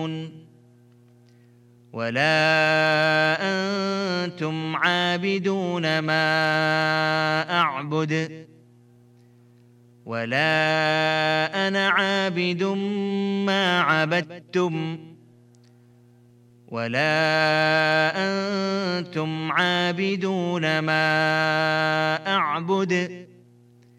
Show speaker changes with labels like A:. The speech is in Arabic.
A: ولا أنتم عابدون ما أعبد ولا أنا عابد ما عبدتم ولا أنتم عابدون ما أعبد